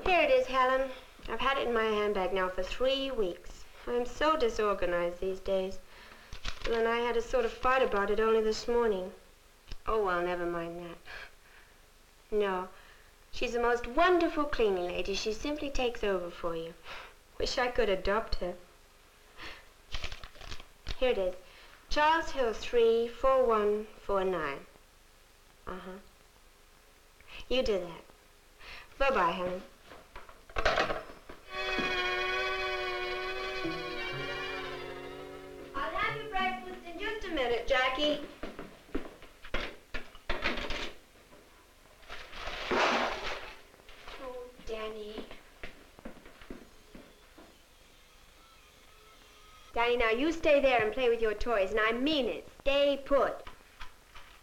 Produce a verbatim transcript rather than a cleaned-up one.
Here it is, Helen. I've had it in my handbag now for three weeks. I'm so disorganized these days. Well, and I had a sort of fight about it only this morning. Oh, well, never mind that. No. She's the most wonderful cleaning lady. She simply takes over for you. Wish I could adopt her. Here it is. Charles Hill three four one four nine. Uh-huh. You do that. Bye-bye, Helen. I'll have your breakfast in just a minute, Jackie. Oh, Danny. Danny, now you stay there and play with your toys, and I mean it. Stay put.